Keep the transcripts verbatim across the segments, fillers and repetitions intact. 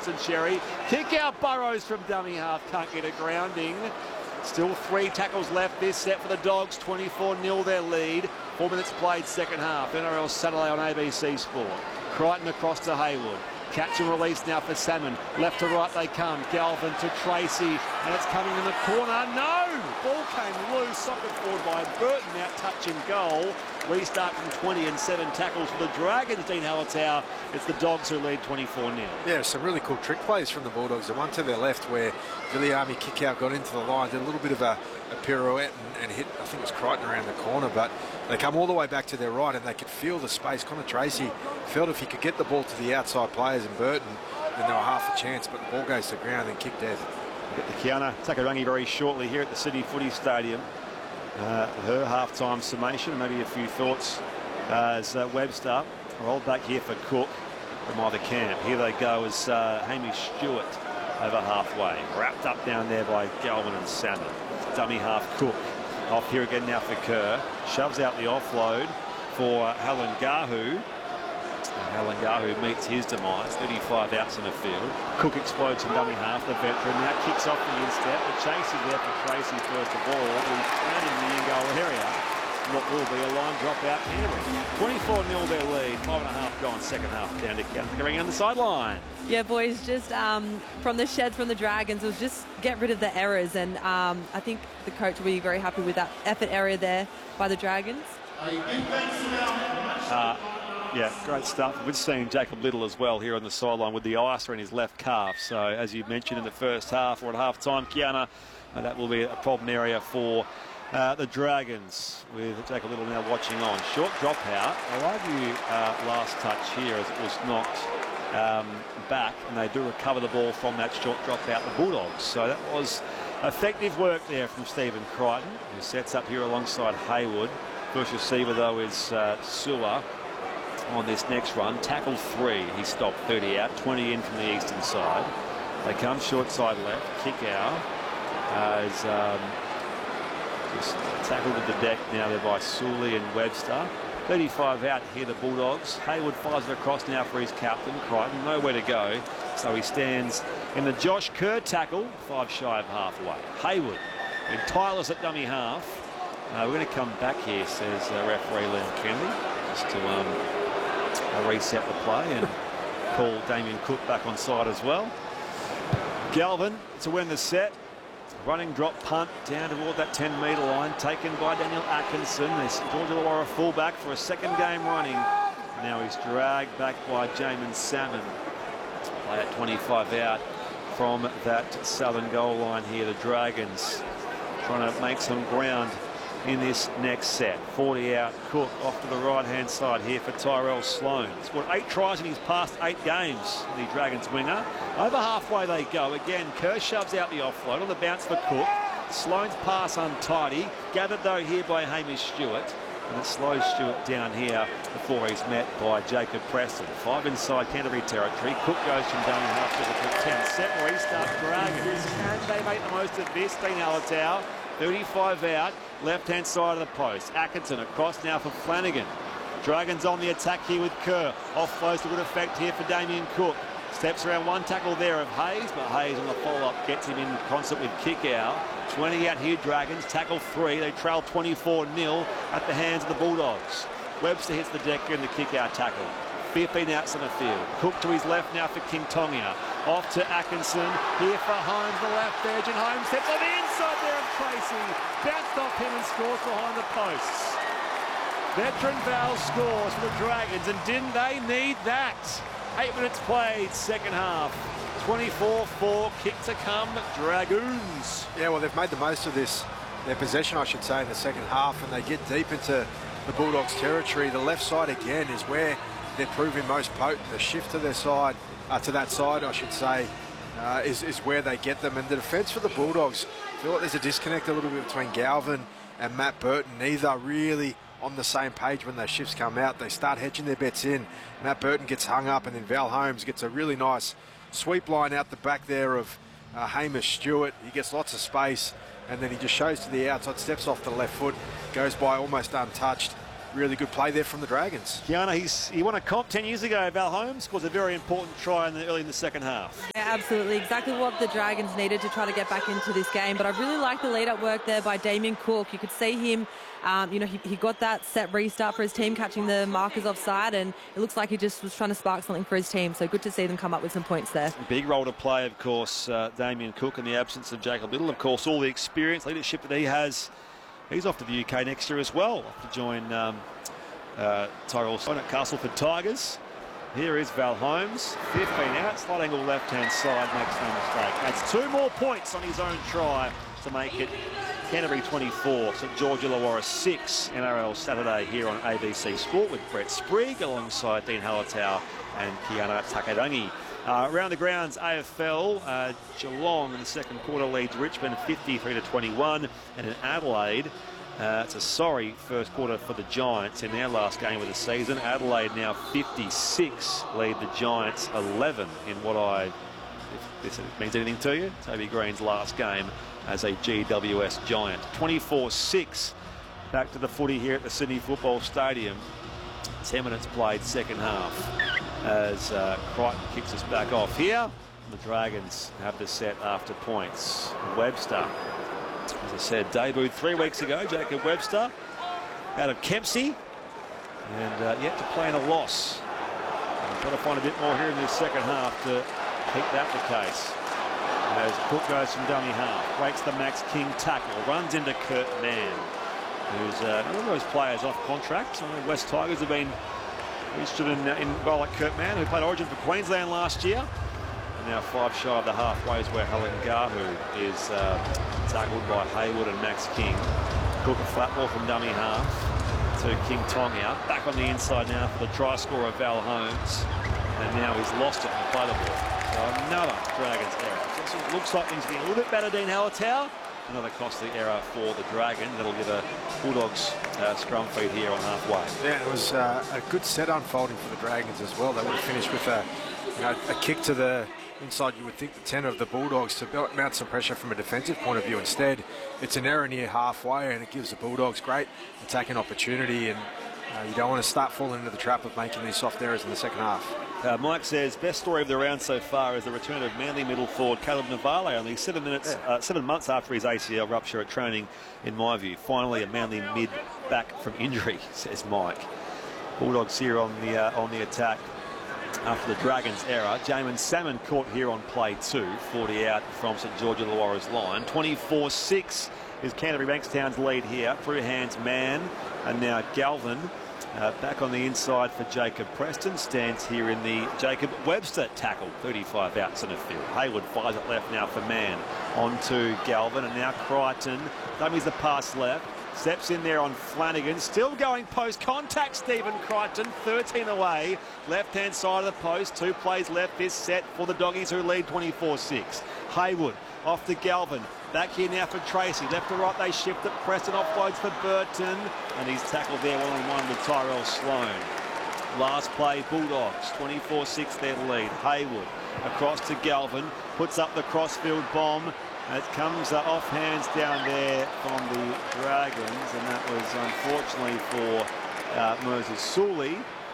Austin Cherry. Kick out Burrows from dummy half, can't get a grounding. Still three tackles left this set for the Dogs, twenty-four nil their lead. Four minutes played second half. N R L Saturday on A B C Sport. Crichton across to Haywood. Catch and release now for Salmon. Left to right they come. Galvin to Tracy. And it's coming in the corner. No! Ball came loose. Socketed forward by Burton. Now touch and goal. Restart from twenty and seven tackles for the Dragons. Dean Hallertau. It's the Dogs who lead twenty-four nil. Yeah, some really cool trick plays from the Bulldogs. The one to their left where Viliami kick out got into the line, did a little bit of a, a pirouette and, and hit, I think it was Crichton around the corner, but they come all the way back to their right and they could feel the space. Connor Tracy felt if he could get the ball to the outside players and Burton, then they were half a chance, but the ball goes to the ground and kick dead. Get the Kiana Takarangi very shortly here at the City Footy Stadium. Uh, her half-time summation, maybe a few thoughts uh, as uh, Webster rolled back here for Cook from either camp. Here they go as uh, Hamish Stewart over halfway. Wrapped up down there by Galvin and Salmon. Dummy half Cook. Off here again now for Kerr. Shoves out the offload for uh, Halangahu. Halangahu meets his demise. thirty-five outs in the field. Cook explodes from dummy half. The veteran now kicks off the instep. The chase is there for Tracy first of all. But he's found in the in-goal area. What will be a line drop out here. twenty-four nil their lead. Five and a half gone second half down to Kiana on the sideline. Yeah, boys, just um, from the sheds from the Dragons, it was just get rid of the errors. And um, I think the coach will be very happy with that effort area there by the Dragons. Uh, Yeah, great stuff. We've seen Jacob Little as well here on the sideline with the icer in his left calf. So, as you mentioned in the first half or at half time, Kiana, uh, that will be a problem area for uh, the Dragons with Jacob Little now watching on. Short drop out. I'll argue uh, last touch here as it was knocked um, back, and they do recover the ball from that short drop out, the Bulldogs. So that was effective work there from Stephen Crichton, who sets up here alongside Haywood. First receiver, though, is uh, Sewer. On this next run, tackle three, he stopped thirty out, twenty in from the eastern side. They come short side left, kick out as um, just tackled at the deck now there by Sully and Webster. thirty-five out here, the Bulldogs. Haywood fires it across now for his captain, Crichton, nowhere to go. So he stands in the Josh Kerr tackle, five shy of halfway. Haywood, in tireless at dummy half. Uh, we're going to come back here, says uh, referee Len Kennedy, just to um, uh, reset the play and call Damien Cook back on side as well. Galvin to win the set. Running drop punt down toward that ten metre line, taken by Daniel Atkinson. This Georgia Illawarra fullback for a second game running. Now he's dragged back by Jamin Salmon. Play at twenty-five out from that southern goal line here. The Dragons trying to make some ground in this next set. forty out, Cook off to the right-hand side here for Tyrell Sloan. He's scored eight tries in his past eight games, the Dragons winger. Over halfway they go. Again, Kerr shoves out the offload on the bounce for Cook. Sloan's pass untidy. Gathered, though, here by Hamish Stewart. And it slows Stewart down here before he's met by Jacob Preston. Five inside Canterbury territory. Cook goes from down half to the ten. Set restart Dragons. Can they make the most of this? Dean Hallertau. thirty-five out, left-hand side of the post. Atkinson across now for Flanagan. Dragons on the attack here with Kerr. Offloads to good effect here for Damien Cook. Steps around one tackle there of Hayes, but Hayes on the follow-up gets him in concert with kick out. twenty out here, Dragons. Tackle three. They trail twenty-four nil at the hands of the Bulldogs. Webster hits the deck in the kick-out tackle. fifteen outs in the field. Cook to his left now for King Tongia. Off to Atkinson. Here for Holmes, the left edge, and Holmes steps on the inside there of Tracy. Bounced off him and scores behind the posts. Veteran Val scores for the Dragons, and didn't they need that? Eight minutes played, second half. twenty-four four, kick to come, Dragoons. Yeah, well, they've made the most of this, their possession, I should say, in the second half, and they get deep into the Bulldogs' territory. The left side, again, is where they're proving most potent. The shift to their side, uh, to that side, I should say, uh, is, is where they get them. And the defence for the Bulldogs, I feel like there's a disconnect a little bit between Galvin and Matt Burton. Neither really on the same page when those shifts come out. They start hedging their bets in. Matt Burton gets hung up, and then Val Holmes gets a really nice sweep line out the back there of uh, Hamish Stewart. He gets lots of space, and then he just shows to the outside, steps off the left foot, goes by almost untouched. really good play there from the Dragons. Kiana, he's, he won a comp ten years ago. Val Holmes scores a very important try in the, early in the second half. Yeah, absolutely. Exactly what the Dragons needed to try to get back into this game. But I really like the lead-up work there by Damien Cook. You could see him, um, you know, he, he got that set restart for his team, catching the markers offside, and it looks like he just was trying to spark something for his team. So good to see them come up with some points there. Big role to play, of course, uh, Damien Cook in the absence of Jacob Little. Of course, all the experience, leadership that he has. He's off to the U K next year as well, off to join um, uh, Tyrell Sloan at Castleford Tigers. Here is Val Holmes, fifteen out, slight angle left-hand side, makes no mistake. That's two more points on his own try to make it Canterbury twenty-four, St George Illawarra six, N R L Saturday here on A B C Sport with Brett Sprigg alongside Dean Hallertau and Kiana Takarangi. Uh, around the grounds, A F L, uh, Geelong in the second quarter leads Richmond fifty-three to twenty-one, and in Adelaide, uh, it's a sorry first quarter for the Giants in their last game of the season. Adelaide now fifty-six lead the Giants eleven in what I, if this means anything to you, Toby Green's last game as a G W S Giant. twenty-four six, back to the footy here at the Sydney Football Stadium. ten minutes played, second half, as uh, Crichton kicks us back off here. The Dragons have the set after points. Webster, as I said, debuted three weeks ago. Jacob Webster out of Kempsey, and uh, yet to play in a loss. We've got to find a bit more here in this second half to keep that the case. As Cook goes from dummy half, breaks the Max King tackle, runs into Kurt Mann, who's uh, one of those players off contract. Some of the West Tigers have been interested in, uh, in well, like Kurt Mann, who played Origin for Queensland last year. And now five shy of the halfway is where Helen Gahu is uh, tackled by Haywood and Max King. Cook a flat ball from dummy half to King Tong out. Back on the inside now for the try scorer Val Holmes. And now he's lost it and played the ball. So another Dragons error. So it looks like things are getting a little bit better, Dean Hallertau. Another costly error for the Dragons. That'll give a Bulldogs uh, scrum feed here on halfway. Yeah, it was uh, a good set unfolding for the Dragons as well. They would have finished with a, you know, a kick to the inside, you would think, the ten of the Bulldogs to mount some pressure from a defensive point of view. Instead, it's an error near halfway, and it gives the Bulldogs great attacking opportunity, and uh, you don't want to start falling into the trap of making these soft errors in the second half. Uh, Mike says, best story of the round so far is the return of Manly middle forward Caleb Navale, only seven minutes, yeah. uh, seven months after his A C L rupture at training, in my view. Finally, a Manly mid back from injury, says Mike. Bulldogs here on the uh, on the attack after the Dragons error. Jamin Salmon caught here on play two, forty out from St George Illawarra's line. twenty-four six is Canterbury Bankstown's lead here. Through hands Mann, and now Galvin. Uh, back on the inside for Jacob Preston. Stands here in the Jacob Webster tackle. thirty-five out centre field. Haywood fires it left now for Mann. On to Galvin, and now Crichton. Dummies the pass left. Steps in there on Flanagan. Still going post contact, Stephen Crichton. thirteen away. Left-hand side of the post. Two plays left is set for the Doggies, who lead twenty-four six. Haywood off to Galvin. Back here now for Tracy. Left to right they shift it. Preston offloads for Burton. And he's tackled there one-on-one with Tyrell Sloan. Last play, Bulldogs. twenty-four six their lead. Haywood across to Galvin. Puts up the crossfield bomb. It comes uh, off hands down there from the Dragons. And that was unfortunately for uh, Moses Sully.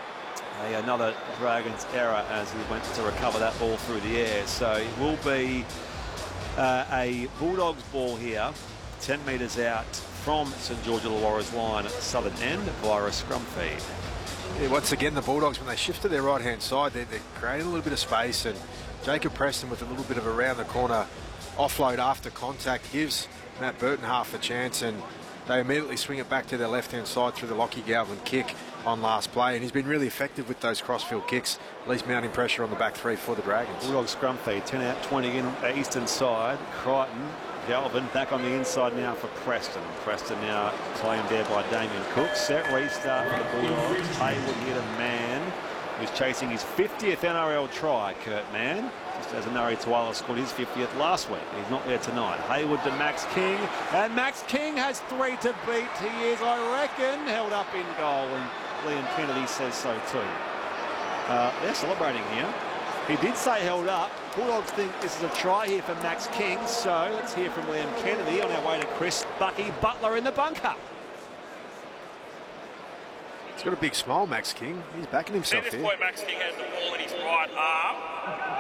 A, another Dragons error as he went to recover that ball through the air. So it will be Uh, a Bulldogs ball here, ten metres out from St George Illawarra's line at the southern end via a scrum feed. Yeah, once again, the Bulldogs, when they shift to their right-hand side, they're, they're creating a little bit of space, and Jacob Preston with a little bit of a round-the-corner offload after contact gives Matt Burton half a chance, and they immediately swing it back to their left-hand side through the Lockie Galvin kick on last play, and he's been really effective with those crossfield kicks, at least mounting pressure on the back three for the Dragons. Bulldog scrum feed, ten out, twenty in eastern side. Crichton, Galvin back on the inside now for Preston. Preston now claimed there by Damien Cook. Set restart for the Bulldogs. Haywood here to Mann, who's chasing his fiftieth N R L try, Kurt Mann. Just as Anari Tuala scored his fiftieth last week. He's not there tonight. Haywood to Max King, and Max King has three to beat. He is, I reckon, held up in goal, and Liam Kennedy says so too. Uh, they're celebrating here. He did say held up. Bulldogs think this is a try here for Max King, so let's hear from Liam Kennedy on our way to Chris Bucky Butler in the bunker. got a big smile, Max King. He's backing himself At this here. point, Max King has the ball in his right arm.